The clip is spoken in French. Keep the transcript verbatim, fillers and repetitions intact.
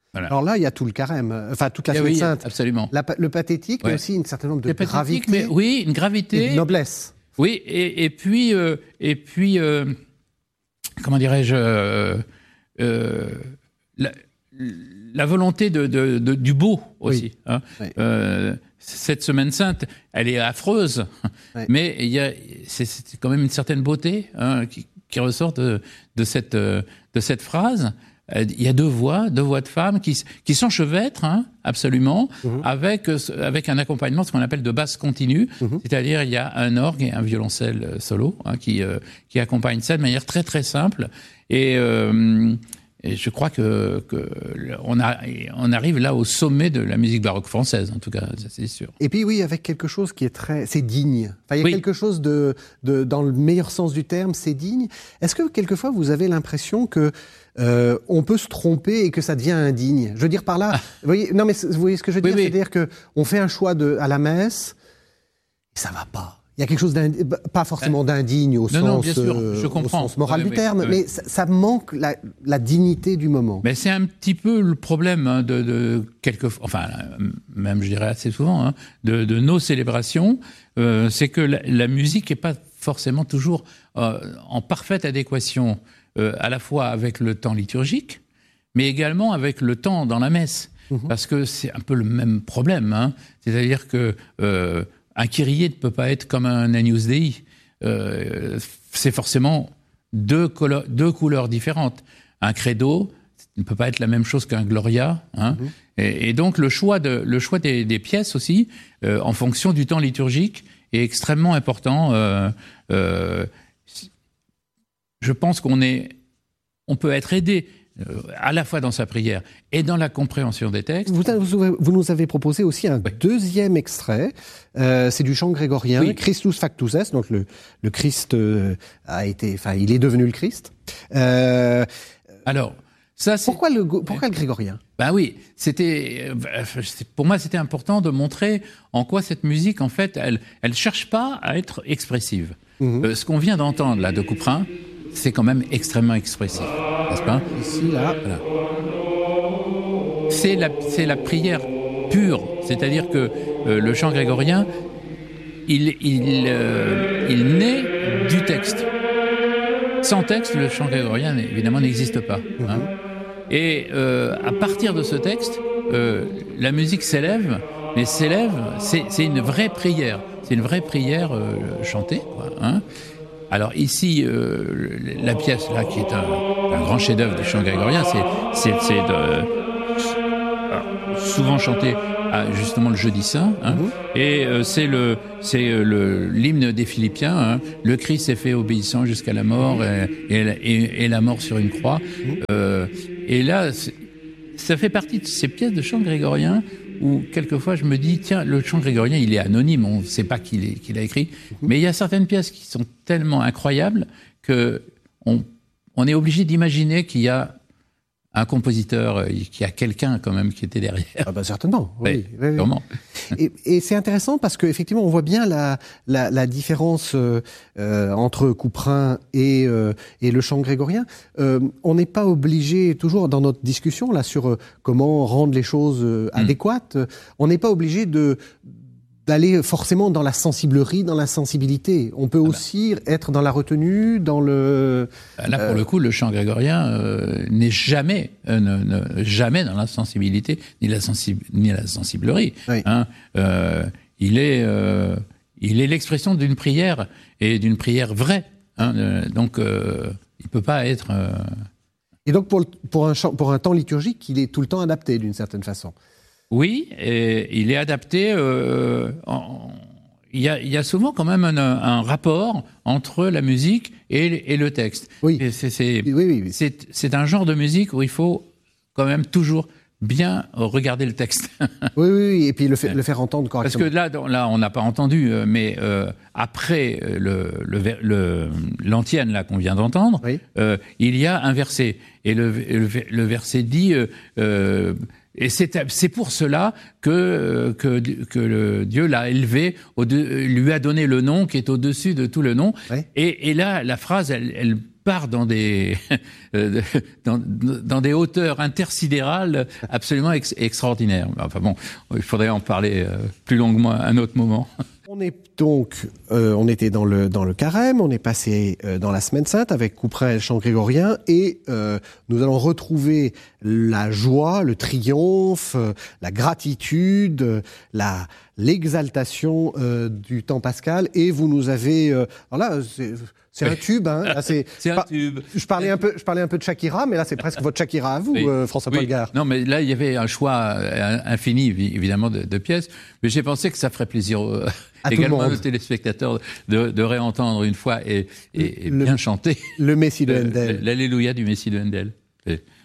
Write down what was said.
Voilà. Alors là, il y a tout le carême, enfin toute la semaine oui, sainte. Absolument. La, le pathétique, ouais. mais aussi une certaine nombre de le gravité. Mais, oui, une gravité. Et de noblesse. Oui, et, et puis, euh, et puis euh, comment dirais-je, euh, euh, la, la volonté de, de, de, du beau aussi. Oui. Hein. Oui. Euh, cette semaine sainte, elle est affreuse, oui. mais il y a, c'est, c'est quand même une certaine beauté hein, qui, qui ressort de, de, cette, de cette phrase. Il y a deux voix, deux voix de femmes qui, qui s'enchevêtrent, hein, absolument, mmh. avec, avec un accompagnement, ce qu'on appelle de basse continue, mmh. c'est-à-dire il y a un orgue et un violoncelle solo hein, qui, euh, qui accompagnent ça de manière très très simple. Et, euh, et je crois que, que on, a, on arrive là au sommet de la musique baroque française, en tout cas, ça c'est sûr. Et puis oui, avec quelque chose qui est très, c'est digne. Enfin, il y a oui. quelque chose de, de, dans le meilleur sens du terme, c'est digne. Est-ce que quelquefois vous avez l'impression que Euh, on peut se tromper et que ça devient indigne. Je veux dire par là, ah. vous voyez, non mais vous voyez ce que je veux dire, oui, oui. c'est-à-dire que on fait un choix de à la messe, et ça va pas. Il y a quelque chose d'indigne, pas forcément d'indigne au, non, sens, non, bien sûr, je euh, comprends. au sens moral oui, du oui, terme, oui. mais ça, ça manque la, la dignité du moment. Mais c'est un petit peu le problème hein, de, de quelques, enfin même je dirais assez souvent, hein, de, de nos célébrations, euh, c'est que la, la musique est pas forcément toujours euh, en parfaite adéquation. Euh, à la fois avec le temps liturgique, mais également avec le temps dans la messe. Mmh. Parce que c'est un peu le même problème. Hein. C'est-à-dire que euh, un Kyrie ne peut pas être comme un Agnus Dei. Euh, c'est forcément deux, colo- deux couleurs différentes. Un credo ne peut pas être la même chose qu'un Gloria. Hein. Mmh. Et, et donc le choix, de, le choix des, des pièces aussi, euh, en fonction du temps liturgique, est extrêmement important. Euh, euh, Je pense qu'on est, on peut être aidé euh, à la fois dans sa prière et dans la compréhension des textes. Vous, vous, vous nous avez proposé aussi un oui. deuxième extrait. Euh, c'est du chant grégorien, oui. Christus factus est, donc le, le Christ euh, a été, enfin, il est devenu le Christ. Euh, Alors, ça, c'est... Pourquoi le, pourquoi le grégorien ? Ben oui, c'était, pour moi, c'était important de montrer en quoi cette musique, en fait, elle, elle cherche pas à être expressive. Mm-hmm. Euh, ce qu'on vient d'entendre là de Couperin, c'est quand même extrêmement expressif, n'est-ce pas ? Ici, là. Voilà. C'est la, c'est la prière pure, c'est-à-dire que euh, le chant grégorien, il, il, euh, il naît du texte. Sans texte, le chant grégorien, évidemment, n'existe pas. Hein. Mm-hmm. Et euh, à partir de ce texte, euh, la musique s'élève, mais s'élève, c'est, c'est une vraie prière. C'est une vraie prière euh, chantée, quoi, hein. Alors ici, euh, la pièce là qui est un, un grand chef-d'œuvre du chant grégorien, c'est, c'est, c'est de, euh, souvent chanté à justement le Jeudi Saint, hein, mmh. et euh, c'est le, c'est le l'hymne des Philippiens. Hein, le Christ s'est fait obéissant jusqu'à la mort et, et, et la mort sur une croix. Mmh. Euh, et là, ça fait partie de ces pièces de chant grégorien où quelquefois je me dis, tiens, le chant grégorien, il est anonyme, on ne sait pas qui, est, qui l'a écrit, mmh. mais il y a certaines pièces qui sont tellement incroyables que on, on est obligé d'imaginer qu'il y a un compositeur, qu'il y a quelqu'un quand même qui était derrière. Ah ben certainement, oui. oui, oui, oui. Et, et c'est intéressant parce qu'effectivement, on voit bien la, la, la différence euh, euh, entre Couperin et, euh, et le chant grégorien. Euh, on n'est pas obligé, toujours dans notre discussion là sur euh, comment rendre les choses euh, adéquates, mmh. on n'est pas obligé de d'aller forcément dans la sensiblerie, dans la sensibilité. On peut ah aussi bah. être dans la retenue, dans le... Là, pour euh... le coup, le chant grégorien euh, n'est jamais, euh, ne, ne, jamais dans la sensibilité, ni la, sensi- ni la sensiblerie. Oui. Hein. Euh, il, est, euh, il est l'expression d'une prière, et d'une prière vraie. Hein. Euh, donc, euh, il ne peut pas être... Euh... Et donc, pour, pour, un chant, pour un temps liturgique, il est tout le temps adapté, d'une certaine façon. Oui, et il est adapté. Euh, en, il, y a, il y a souvent quand même un, un rapport entre la musique et, et le texte. Oui. Et c'est, c'est, oui, oui, oui. C'est, c'est un genre de musique où il faut quand même toujours bien regarder le texte. Oui, oui, oui, et puis le, fait, le faire entendre correctement. Parce que là, là on n'a pas entendu, mais euh, après le, le, le, l'antienne là qu'on vient d'entendre, oui. euh, il y a un verset. Et le, le, le verset dit... Euh, euh, Et c'est, c'est pour cela que, que, que le Dieu l'a élevé, au de, lui a donné le nom qui est au-dessus de tout le nom. Oui. Et, et là, la phrase, elle, elle part dans des dans, dans des hauteurs intersidérales absolument ex, extraordinaires. Enfin bon, il faudrait en parler plus longuement à un autre moment. On est donc, euh, on était dans le dans le carême, on est passé euh, dans la Semaine Sainte avec Couperin et le chant grégorien, et euh, nous allons retrouver la joie, le triomphe, euh, la gratitude, euh, la l'exaltation euh, du temps pascal. Et vous nous avez, euh, alors là, c'est, c'est un tube, hein. Là, c'est c'est un par, tube. Je parlais un peu, je parlais un peu de Shakira, mais là c'est presque votre Shakira à vous, oui. euh, François-Paul oui. Gard. Non, mais là il y avait un choix infini évidemment de, de pièces, mais j'ai pensé que ça ferait plaisir euh, également aux téléspectateurs de, de réentendre une fois et, et, et le, bien chanter le Messie de Handel, l'Alléluia du Messie de Handel. Et,